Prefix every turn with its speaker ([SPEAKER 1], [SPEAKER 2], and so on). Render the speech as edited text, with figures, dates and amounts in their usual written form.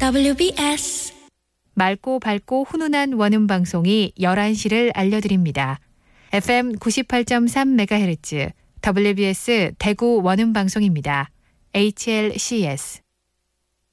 [SPEAKER 1] WBS
[SPEAKER 2] 맑고 밝고 훈훈한 원음 방송이 11시를 알려드립니다. FM 98.3MHz WBS 대구 원음 방송입니다. HLCS